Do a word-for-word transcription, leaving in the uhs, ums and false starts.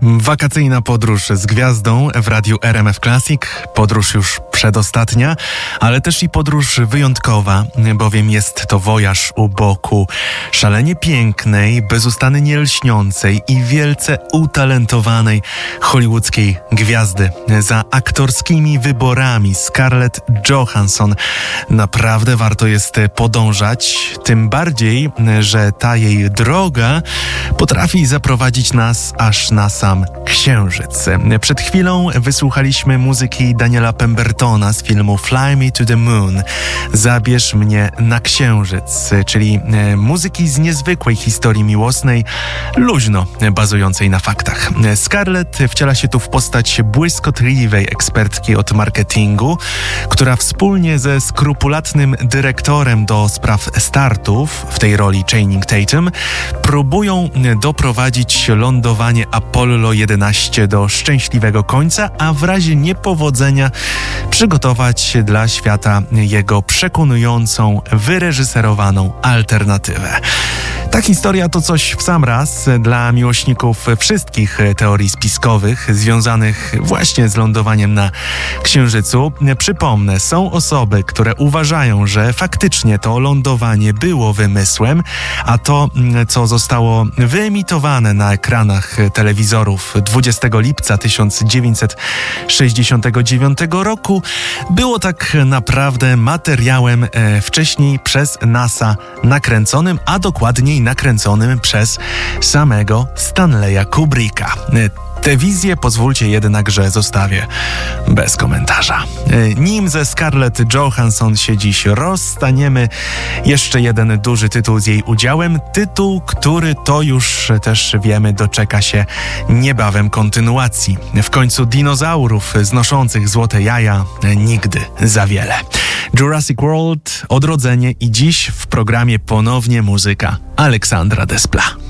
Wakacyjna podróż z gwiazdą w radiu R M F Classic. Podróż już przedostatnia, ale też i podróż wyjątkowa, bowiem jest to wojaż u boku szalenie pięknej, bezustannie lśniącej i wielce utalentowanej hollywoodzkiej gwiazdy. Za aktorskimi wyborami Scarlett Johansson naprawdę warto jest podążać, tym bardziej, że ta jej droga potrafi zaprowadzić nas aż na sam Księżyc. Przed chwilą wysłuchaliśmy muzyki Daniela Pembertona z filmu Fly Me to the Moon. Zabierz mnie na Księżyc, czyli muzyki z niezwykłej historii miłosnej, luźno bazującej na faktach. Scarlett wciela się tu w postać błyskotliwej ekspertki od marketingu, która wspólnie ze skrupulatnym dyrektorem do spraw startów, w tej roli Channing Tatum, próbują doprowadzić lądowanie Apollo jedenaście do szczęśliwego końca, a w razie niepowodzenia przygotować dla świata jego przekonującą, wyreżyserowaną alternatywę. Ta historia to coś w sam raz dla miłośników wszystkich teorii spiskowych związanych właśnie z lądowaniem na Księżycu. Przypomnę, są osoby, które uważają, że faktycznie to lądowanie było wymysłem, a to, co zostało wyemitowane na ekranach telewizorów dwudziestego lipca tysiąc dziewięćset sześćdziesiątego dziewiątego roku, było tak naprawdę materiałem e, wcześniej przez NASA nakręconym, a dokładniej nakręconym przez samego Stanleya Kubricka. Tę wizję pozwólcie jednak, że zostawię bez komentarza. Nim ze Scarlett Johansson się dziś rozstaniemy, jeszcze jeden duży tytuł z jej udziałem. Tytuł, który to już też wiemy doczeka się niebawem kontynuacji. W końcu dinozaurów znoszących złote jaja nigdy za wiele. Jurassic World, Odrodzenie i dziś w programie ponownie muzyka Aleksandra Desplat.